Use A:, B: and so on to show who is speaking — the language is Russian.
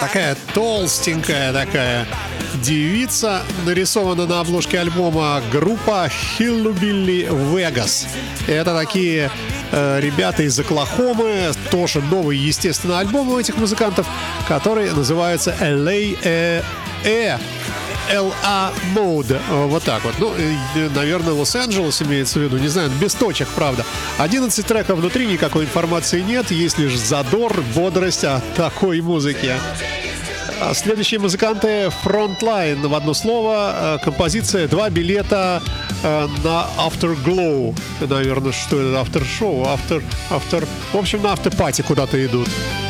A: такая толстенькая такая девица, нарисована на обложке альбома группа Hillbilly Vegas. Это такие ребята из Оклахомы, тоже новый, естественно, альбом у этих музыкантов, который называется LA LA Mode. Вот так вот. Ну, наверное, Лос-Анджелес имеется в виду. Не знаю, без точек, правда. 11 треков внутри, никакой информации нет. Есть лишь задор, бодрость от такой музыки. Следующие музыканты Frontline. В одно слово. Композиция «Два билета на Afterglow». Наверное, что это? After-шоу? В общем, на автопати куда-то идут.